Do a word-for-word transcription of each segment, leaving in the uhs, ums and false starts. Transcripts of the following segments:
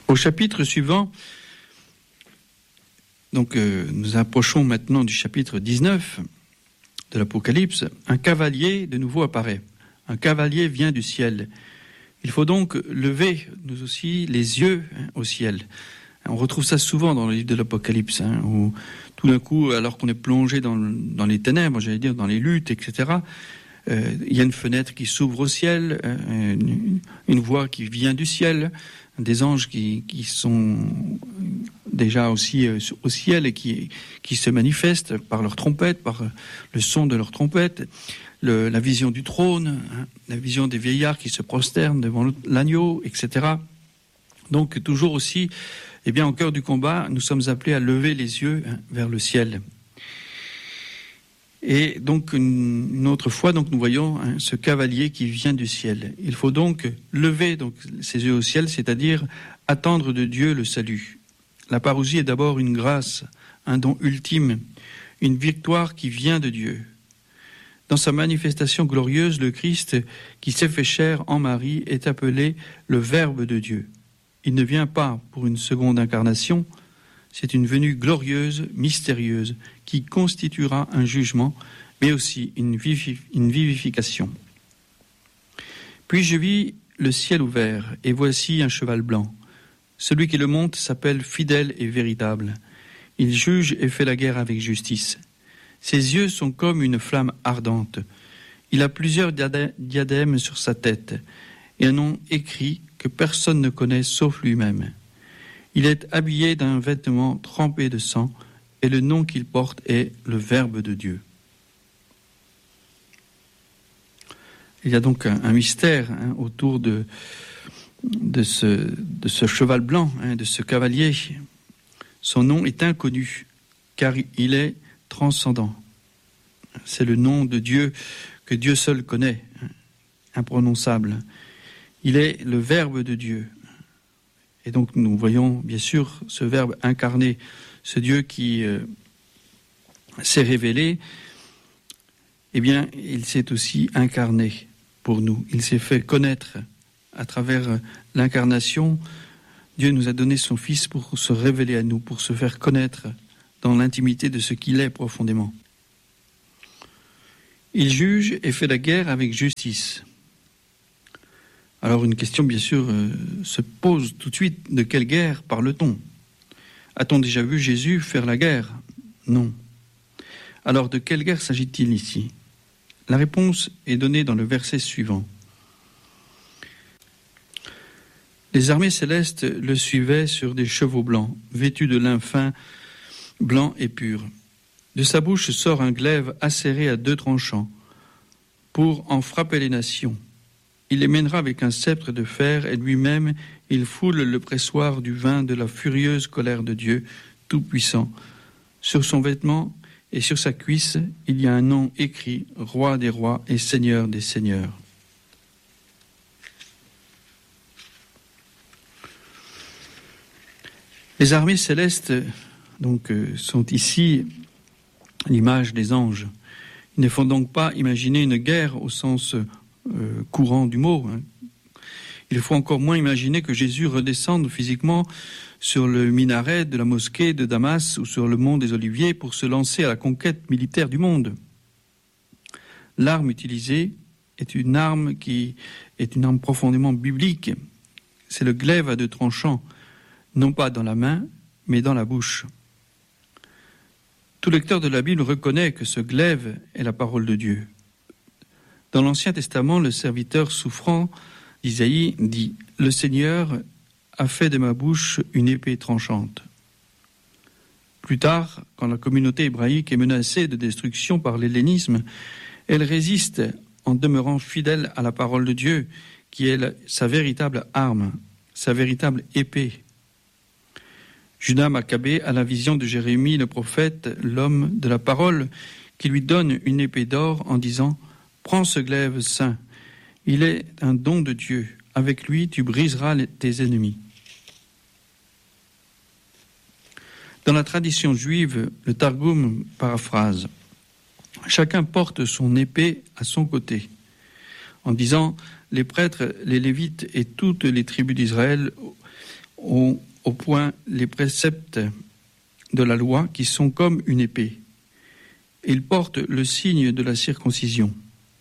Au chapitre suivant, donc euh, nous approchons maintenant du chapitre dix-neuf de l'Apocalypse, un cavalier de nouveau apparaît. Un cavalier vient du ciel. Il faut donc lever, nous aussi, les yeux hein, au ciel. On retrouve ça souvent dans le livre de l'Apocalypse, hein, où tout d'un coup, alors qu'on est plongé dans, dans les ténèbres, j'allais dire, dans les luttes, et cetera, euh, il y a une fenêtre qui s'ouvre au ciel, euh, une, une voix qui vient du ciel, des anges qui, qui sont déjà aussi euh, au ciel et qui, qui se manifestent par leur trompette, par le son de leur trompette, le, la vision du trône, hein, la vision des vieillards qui se prosternent devant l'agneau, et cetera. Donc toujours aussi, eh bien, au cœur du combat, nous sommes appelés à lever les yeux hein, vers le ciel. Et donc une, une autre fois, donc nous voyons hein, ce cavalier qui vient du ciel. Il faut donc lever donc ses yeux au ciel, c'est-à-dire attendre de Dieu le salut. La parousie est d'abord une grâce, un don ultime, une victoire qui vient de Dieu. Dans sa manifestation glorieuse, le Christ qui s'est fait chair en Marie est appelé le Verbe de Dieu. Il ne vient pas pour une seconde incarnation, c'est une venue glorieuse, mystérieuse, qui constituera un jugement, mais aussi une, vivif- une vivification. Puis je vis le ciel ouvert, et voici un cheval blanc. Celui qui le monte s'appelle fidèle et véritable. Il juge et fait la guerre avec justice. Ses yeux sont comme une flamme ardente. Il a plusieurs diadèmes sur sa tête, et un nom écrit que personne ne connaît sauf lui-même. Il est habillé d'un vêtement trempé de sang, et le nom qu'il porte est le Verbe de Dieu. Il y a donc un, un mystère hein, autour de, de, ce, de ce cheval blanc, hein, de ce cavalier. Son nom est inconnu, car il est transcendant. C'est le nom de Dieu que Dieu seul connaît, hein, imprononçable. Il est le Verbe de Dieu. Et donc nous voyons bien sûr ce Verbe incarné, ce Dieu qui euh, s'est révélé, eh bien il s'est aussi incarné pour nous. Il s'est fait connaître à travers l'incarnation. Dieu nous a donné son Fils pour se révéler à nous, pour se faire connaître dans l'intimité de ce qu'il est profondément. Il juge et fait la guerre avec justice. Alors une question bien sûr euh, se pose tout de suite, de quelle guerre parle-t-on ? A-t-on déjà vu Jésus faire la guerre ? Non. Alors de quelle guerre s'agit-il ici ? La réponse est donnée dans le verset suivant. Les armées célestes le suivaient sur des chevaux blancs, vêtus de lin fin, blanc et pur. De sa bouche sort un glaive acéré à deux tranchants, pour en frapper les nations. Il les mènera avec un sceptre de fer, et lui-même, il foule le pressoir du vin de la furieuse colère de Dieu Tout-Puissant. Sur son vêtement et sur sa cuisse, il y a un nom écrit, Roi des rois et Seigneur des seigneurs. Les armées célestes donc, euh, sont ici l'image des anges. Il ne faut donc pas imaginer une guerre au sens Euh, courant du mot. Hein. Il faut encore moins imaginer que Jésus redescende physiquement sur le minaret de la mosquée de Damas ou sur le mont des Oliviers pour se lancer à la conquête militaire du monde. L'arme utilisée est une arme qui est une arme profondément biblique. C'est le glaive à deux tranchants, non pas dans la main, mais dans la bouche. Tout lecteur de la Bible reconnaît que ce glaive est la parole de Dieu. Dans l'Ancien Testament, le serviteur souffrant d'Isaïe dit « Le Seigneur a fait de ma bouche une épée tranchante ». Plus tard, quand la communauté hébraïque est menacée de destruction par l'hellénisme, elle résiste en demeurant fidèle à la parole de Dieu, qui est la, sa véritable arme, sa véritable épée. Judas Maccabée a la vision de Jérémie, le prophète, l'homme de la parole, qui lui donne une épée d'or en disant « Prends ce glaive saint, il est un don de Dieu. Avec lui, tu briseras tes ennemis. » Dans la tradition juive, le Targum paraphrase « Chacun porte son épée à son côté », en disant « Les prêtres, les Lévites et toutes les tribus d'Israël au, au point les préceptes de la loi qui sont comme une épée. Ils portent le signe de la circoncision.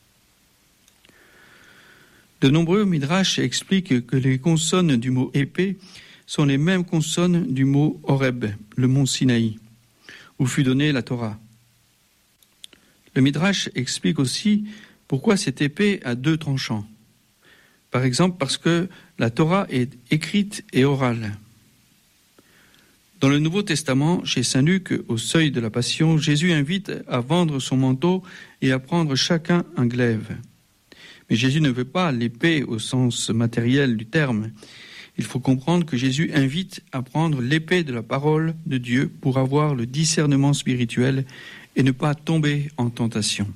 De nombreux midrash expliquent que les consonnes du mot épée sont les mêmes consonnes du mot Horeb, le mont Sinaï, où fut donnée la Torah. Le midrash explique aussi pourquoi cette épée a deux tranchants. Par exemple, parce que la Torah est écrite et orale. Dans le Nouveau Testament, chez saint Luc, au seuil de la Passion, Jésus invite à vendre son manteau et à prendre chacun un glaive. Mais Jésus ne veut pas l'épée au sens matériel du terme. Il faut comprendre que Jésus invite à prendre l'épée de la parole de Dieu pour avoir le discernement spirituel et ne pas tomber en tentation.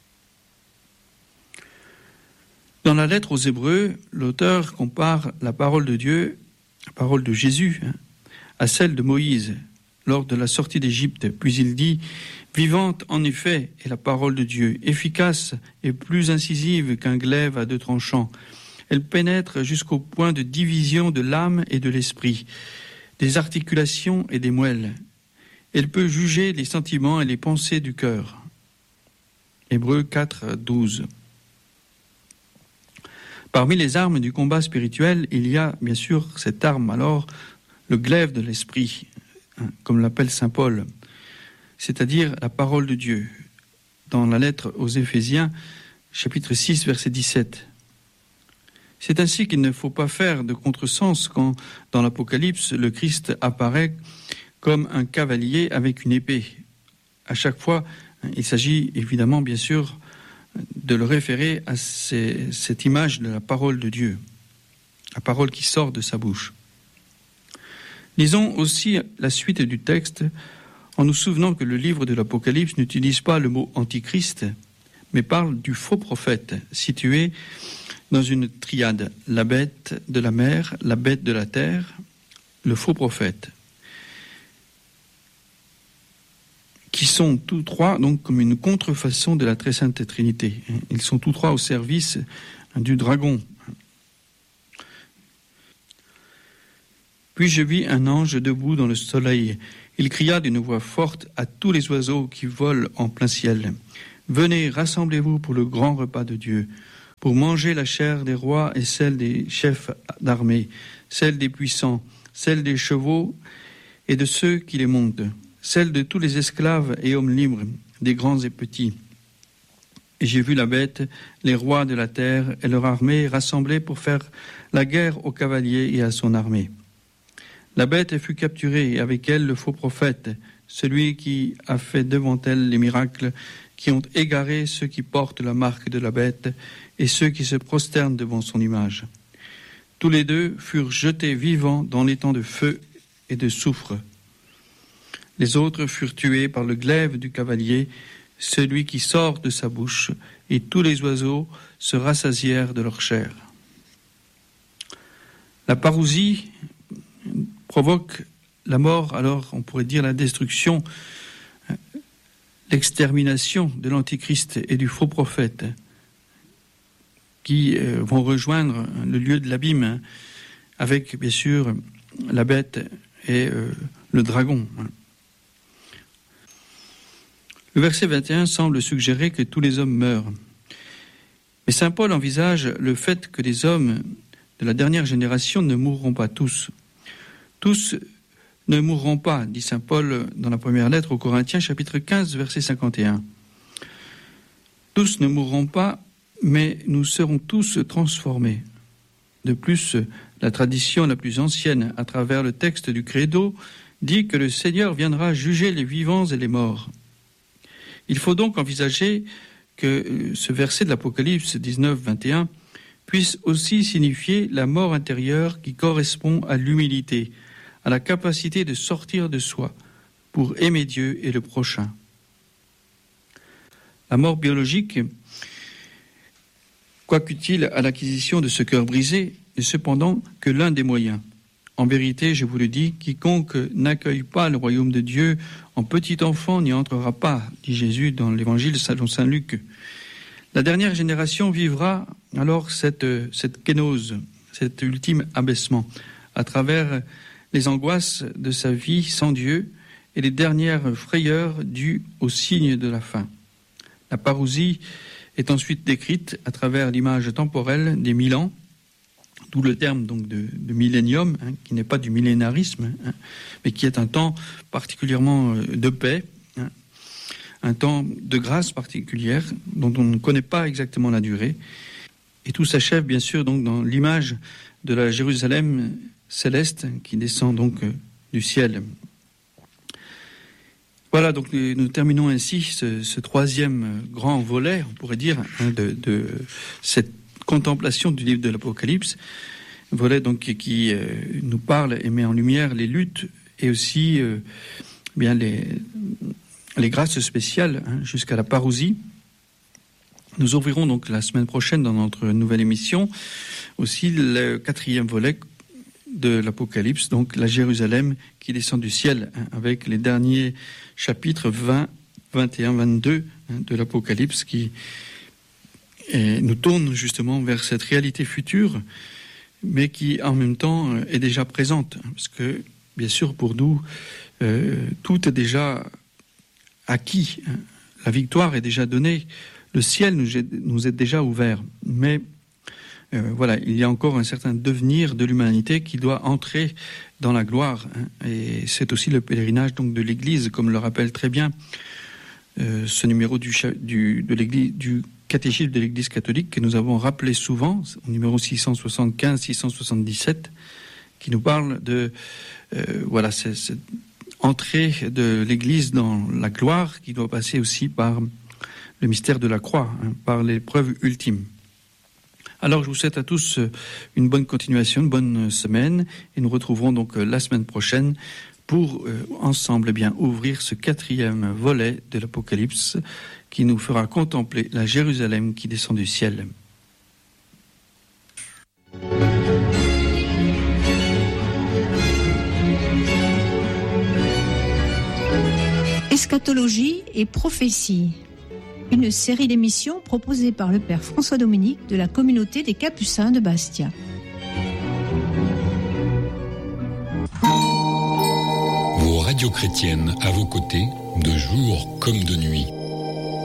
Dans la lettre aux Hébreux, l'auteur compare la parole de Dieu, la parole de Jésus, hein, à celle de Moïse lors de la sortie d'Égypte. Puis il dit « Vivante en effet est la parole de Dieu, efficace et plus incisive qu'un glaive à deux tranchants. Elle pénètre jusqu'au point de division de l'âme et de l'esprit, des articulations et des moelles. Elle peut juger les sentiments et les pensées du cœur. » Hébreux quatre, douze. Parmi les armes du combat spirituel, il y a bien sûr cette arme alors, le glaive de l'esprit, comme l'appelle saint Paul, c'est-à-dire la parole de Dieu. Dans la lettre aux Éphésiens, chapitre six, verset dix-sept. C'est ainsi qu'il ne faut pas faire de contresens quand, dans l'Apocalypse, le Christ apparaît comme un cavalier avec une épée. À chaque fois, il s'agit évidemment, bien sûr, de le référer à ces, cette image de la parole de Dieu, la parole qui sort de sa bouche. Lisons aussi la suite du texte en nous souvenant que le livre de l'Apocalypse n'utilise pas le mot antichrist, mais parle du faux prophète, situé dans une triade, la bête de la mer, la bête de la terre, le faux prophète, qui sont tous trois donc comme une contrefaçon de la très sainte Trinité. Ils sont tous trois au service du dragon. Puis je vis un ange debout dans le soleil. Il cria d'une voix forte à tous les oiseaux qui volent en plein ciel. « Venez, rassemblez-vous pour le grand repas de Dieu, pour manger la chair des rois et celle des chefs d'armée, celle des puissants, celle des chevaux et de ceux qui les montent, celle de tous les esclaves et hommes libres, des grands et petits. Et j'ai vu la bête, les rois de la terre et leur armée rassemblés pour faire la guerre au cavalier et à son armée. La bête fut capturée, et avec elle le faux prophète, celui qui a fait devant elle les miracles qui ont égaré ceux qui portent la marque de la bête et ceux qui se prosternent devant son image. Tous les deux furent jetés vivants dans l'étang de feu et de soufre. Les autres furent tués par le glaive du cavalier, celui qui sort de sa bouche, et tous les oiseaux se rassasièrent de leur chair. La parousie provoque la mort, alors on pourrait dire la destruction, l'extermination de l'Antichrist et du faux prophète, qui vont rejoindre le lieu de l'abîme avec, bien sûr, la bête et euh, le dragon. Le verset vingt et un semble suggérer que tous les hommes meurent. Mais saint Paul envisage le fait que les hommes de la dernière génération ne mourront pas tous. Tous ne mourront pas, dit saint Paul dans la première lettre aux Corinthiens, chapitre quinze, verset cinquante et un. Tous ne mourront pas, mais nous serons tous transformés. De plus, la tradition la plus ancienne, à travers le texte du Credo, dit que le Seigneur viendra juger les vivants et les morts. Il faut donc envisager que ce verset de l'Apocalypse dix-neuf, vingt et un puisse aussi signifier la mort intérieure qui correspond à l'humilité, à la capacité de sortir de soi pour aimer Dieu et le prochain. La mort biologique, quoiqu'utile à l'acquisition de ce cœur brisé, n'est cependant que l'un des moyens. En vérité, je vous le dis, quiconque n'accueille pas le royaume de Dieu en petit enfant n'y entrera pas, dit Jésus dans l'évangile selon saint Luc. La dernière génération vivra alors cette, cette kénose, cet ultime abaissement, à travers les angoisses de sa vie sans Dieu et les dernières frayeurs dues au signe de la fin. La parousie est ensuite décrite à travers l'image temporelle des mille ans, d'où le terme donc de, de millénium, hein, qui n'est pas du millénarisme, hein, mais qui est un temps particulièrement de paix, hein, un temps de grâce particulière dont on ne connaît pas exactement la durée. Et tout s'achève bien sûr donc dans l'image de la Jérusalem céleste qui descend donc euh, du ciel. Voilà, donc nous terminons ainsi ce, ce troisième grand volet, on pourrait dire, hein, de, de cette contemplation du livre de l'Apocalypse, volet donc qui euh, nous parle et met en lumière les luttes et aussi euh, bien les, les grâces spéciales, hein, jusqu'à la parousie. Nous ouvrirons donc la semaine prochaine dans notre nouvelle émission aussi le quatrième volet de l'Apocalypse, donc la Jérusalem qui descend du ciel, hein, avec les derniers chapitres vingt, vingt et un, vingt-deux hein, de l'Apocalypse qui et nous tourne justement vers cette réalité future, mais qui en même temps est déjà présente, parce que bien sûr pour nous euh, tout est déjà acquis, hein. La victoire est déjà donnée, le ciel nous est, nous est déjà ouvert, mais euh, voilà, il y a encore un certain devenir de l'humanité qui doit entrer dans la gloire, hein. Et c'est aussi le pèlerinage donc de l'Église, comme le rappelle très bien euh, ce numéro du, du, de l'Église, du catéchisme de l'Église catholique que nous avons rappelé souvent, au numéro six cent soixante-quinze six cent soixante-dix-sept, qui nous parle de euh, voilà, c'est, cette entrée de l'Église dans la gloire qui doit passer aussi par le mystère de la croix, hein, par l'épreuve ultime. Alors je vous souhaite à tous une bonne continuation, une bonne semaine, et nous retrouverons donc la semaine prochaine pour euh, ensemble eh bien ouvrir ce quatrième volet de l'Apocalypse qui nous fera contempler la Jérusalem qui descend du ciel. Eschatologie et prophétie. Une série d'émissions proposée par le Père François Dominique de la communauté des Capucins de Bastia. Vos radios chrétiennes à vos côtés, de jour comme de nuit.